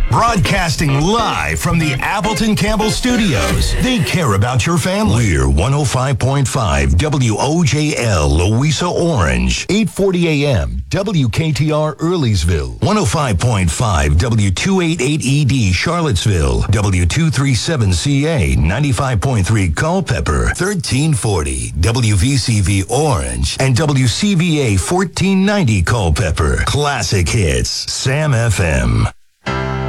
Broadcasting live from the Appleton Campbell Studios. They care about your family. We're 105.5 WOJL Louisa Orange, 840 AM WKTR Earlysville, 105.5 W288ED Charlottesville, W237CA 95.3 Culpeper, 1340 WVCV Orange, and WCVA 1490 Culpeper. Classic hits, Sam FM.